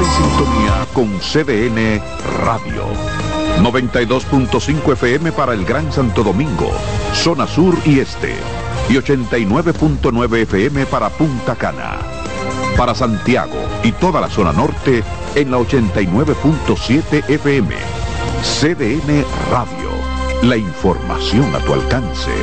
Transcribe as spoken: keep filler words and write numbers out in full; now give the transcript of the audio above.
en sintonía con C D N Radio. noventa y dos punto cinco F M para el Gran Santo Domingo, zona sur y este. Y ochenta y nueve punto nueve F M para Punta Cana. Para Santiago y toda la zona norte en la ochenta y nueve punto siete F M. C D N Radio. La información a tu alcance.